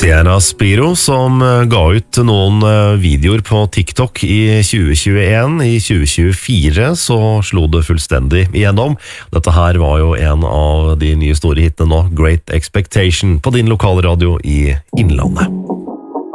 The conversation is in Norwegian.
Sierra Spiro, som ga ut noen videoer på TikTok i 2021. I 2024 så slo det fullstendig igjennom. Dette her var jo en av de nye store hitene nå, Great Expectation, på din lokalradio i Innlandet.